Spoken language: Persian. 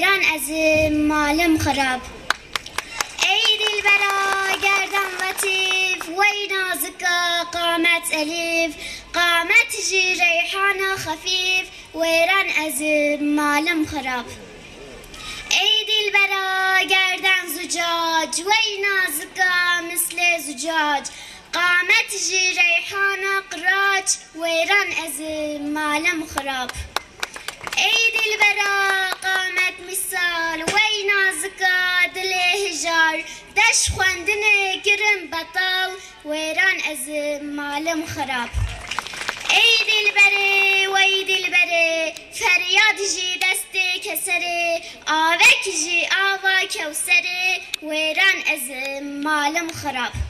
جان از مالم خراب ای دلبرا گردن لطیف وی نازکا قامت الیف قامت جی ریحان خفیف ویران از مالم خراب ای دلبرا گردن زجاج وی نازکا مثل زجاج قامت جی ریحان قراج ویران از مالم خراب ای دلبرا قامت مثال وی نازکا دل هجار دش خواندن گرم بطال ویران از مالم خراب ای دلبره وی دلبره فریاد جی دست کسره آوک جی آوا کوسره ویران از مالم خراب